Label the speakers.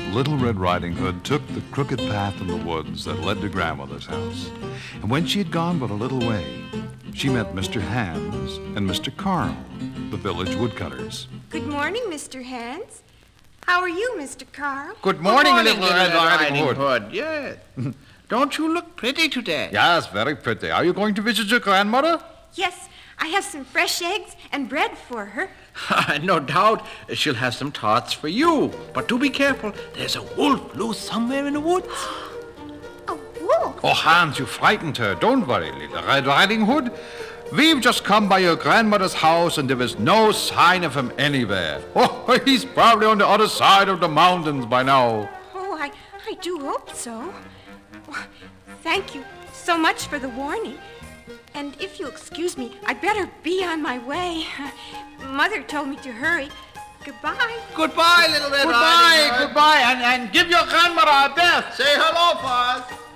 Speaker 1: Little Red Riding Hood took the crooked path in the woods that led to Grandmother's house. And when she had gone but a little way, she met Mr. Hans and Mr. Carl, the village woodcutters.
Speaker 2: Good morning, Mr. Hans. How are you, Mr. Carl?
Speaker 3: Good morning,
Speaker 4: Little Red Riding
Speaker 3: Hood.
Speaker 4: Hood. Yes. Don't you look pretty today?
Speaker 3: Yes, very pretty. Are you going to visit your grandmother?
Speaker 2: Yes, I have some fresh eggs and bread for her.
Speaker 4: No doubt she'll have some tarts for you. But do be careful. There's a wolf loose somewhere in the woods.
Speaker 2: A wolf?
Speaker 3: Oh, Hans, you frightened her. Don't worry, Little Red Riding Hood. We've just come by your grandmother's house, and there is no sign of him anywhere. Oh, he's probably on the other side of the mountains by now.
Speaker 2: Oh, I do hope so. Well, thank you so much for the warning. And if you'll excuse me, I'd better be on my way. Mother told me to hurry. Goodbye.
Speaker 4: Goodbye, Little Red Riding Hood.
Speaker 3: Goodbye, and give your grandmother a bath.
Speaker 4: Say hello for us.